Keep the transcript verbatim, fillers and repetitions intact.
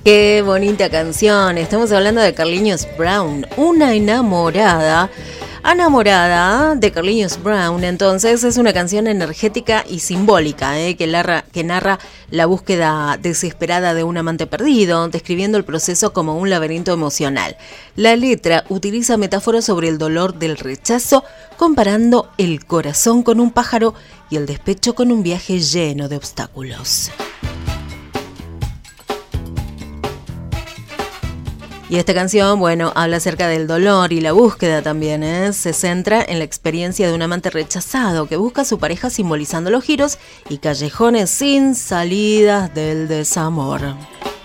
Qué bonita canción. Estamos hablando de Carlinhos Brown, una enamorada. Enamorada de Carlinhos Brown, entonces, es una canción energética y simbólica, ¿eh? que, narra, que narra la búsqueda desesperada de un amante perdido, describiendo el proceso como un laberinto emocional. La letra utiliza metáforas sobre el dolor del rechazo, comparando el corazón con un pájaro y el despecho con un viaje lleno de obstáculos. Y esta canción, bueno, habla acerca del dolor y la búsqueda también, ¿eh? Se centra en la experiencia de un amante rechazado que busca a su pareja simbolizando los giros y callejones sin salidas del desamor.